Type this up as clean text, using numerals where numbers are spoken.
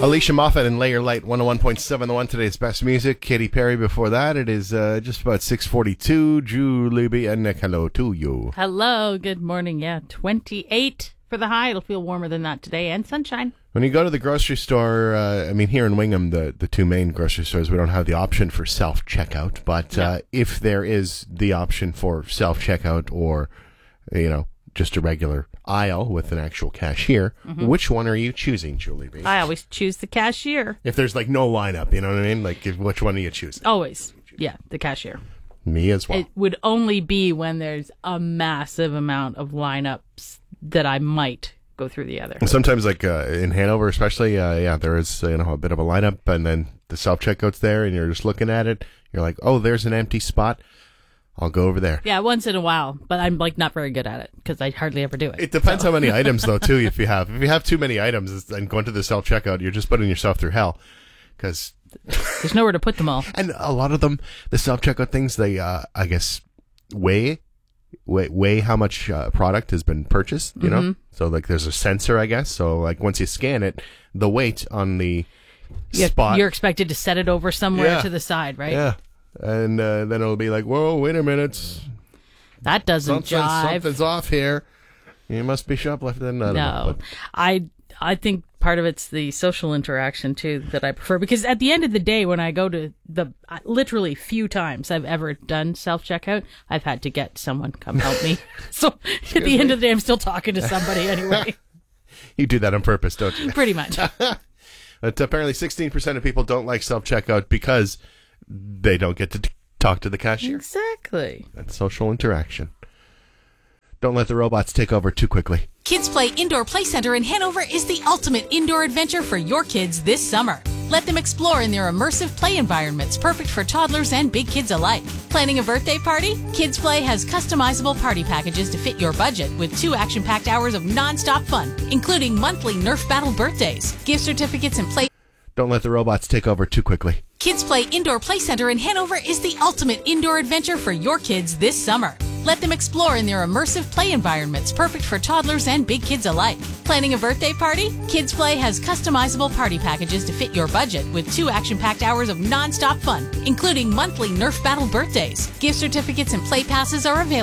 Alicia Moffat and Lay Your Light, 101.7 The One, today's best music. Katy Perry before that. It is just about 6:42. Julie B. and Nick, hello to you. Hello, good morning. Yeah, 28 for the high. It'll feel warmer than that today, and sunshine. When you go to the grocery store, here in Wingham, the two main grocery stores, we don't have the option for self-checkout. But if there is the option for self-checkout or, just a regular aisle with an actual cashier, which one are you choosing, Julie B? I always choose the cashier. If there's no lineup, you know what I mean? Which one are you choosing? Always. Yeah, the cashier. Me as well. It would only be when there's a massive amount of lineups that I might go through the other. Sometimes, in Hanover especially, there is a bit of a lineup, and then the self-checkout's there, and you're just looking at it. You're like, oh, there's an empty spot. I'll go over there. Yeah, once in a while, but I'm not very good at it because I hardly ever do it. It depends how many items, though, too. If you have too many items and going to the self-checkout, you're just putting yourself through hell because there's nowhere to put them all. And a lot of them, the self-checkout things, they I guess weigh how much product has been purchased. You know, so there's a sensor, I guess. So once you scan it, the weight on the spot, you're expected to set it over somewhere to the side, right? Yeah. And then it'll be like, whoa, wait a minute. That doesn't jive. Something's off here. You must be shoplifting. No. I think part of it's the social interaction, too, that I prefer. Because at the end of the day, when I go to the literally few times I've ever done self-checkout, I've had to get someone come help me. So at the end of the day, I'm still talking to somebody anyway. You do that on purpose, don't you? Pretty much. But apparently 16% of people don't like self-checkout because they don't get to talk to the cashier. Exactly. That's social interaction. Don't let the robots take over too quickly. Kids Play Indoor Play Center in Hanover is the ultimate indoor adventure for your kids this summer. Let them explore in their immersive play environments, perfect for toddlers and big kids alike. Planning a birthday party? Kids Play has customizable party packages to fit your budget with 2 action-packed hours of non-stop fun, including monthly Nerf Battle birthdays, gift certificates, and play. Don't let the robots take over too quickly. Kids Play Indoor Play Center in Hanover is the ultimate indoor adventure for your kids this summer. Let them explore in their immersive play environments, perfect for toddlers and big kids alike. Planning a birthday party? Kids Play has customizable party packages to fit your budget with 2 action-packed hours of non-stop fun, including monthly Nerf Battle birthdays. Gift certificates and play passes are available.